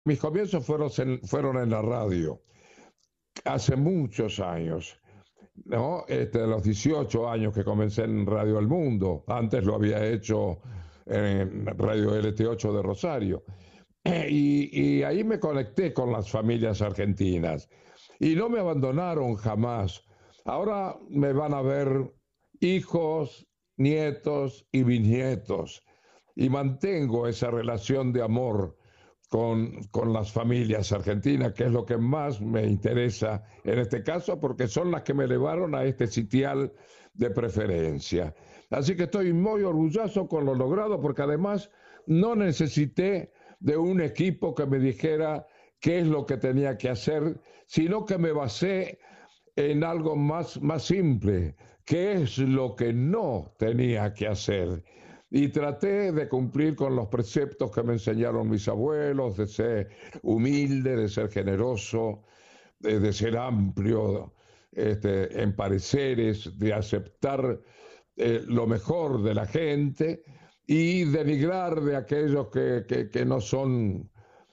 Mis comienzos fueron en la radio, hace muchos años, ¿no? A los 18 años que comencé en Radio El Mundo, antes lo había hecho en Radio LT8 de Rosario, y ahí me conecté con las familias argentinas y no me abandonaron jamás. Ahora me van a ver hijos, nietos y bisnietos y mantengo esa relación de amor con las familias argentinas, que es lo que más me interesa en este caso, porque son las que me llevaron a este sitial de preferencia. Así que estoy muy orgulloso con lo logrado, porque además no necesité de un equipo que me dijera qué es lo que tenía que hacer, sino que me basé en algo más simple, qué es lo que no tenía que hacer. Y traté de cumplir con los preceptos que me enseñaron mis abuelos, de ser humilde, de ser generoso, de ser amplio en pareceres, de aceptar lo mejor de la gente y denigrar de aquellos que no son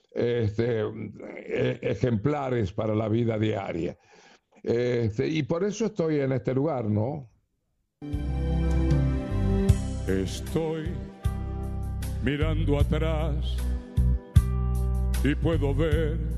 ejemplares para la vida diaria. Y por eso estoy en este lugar, ¿no? Estoy mirando atrás y puedo ver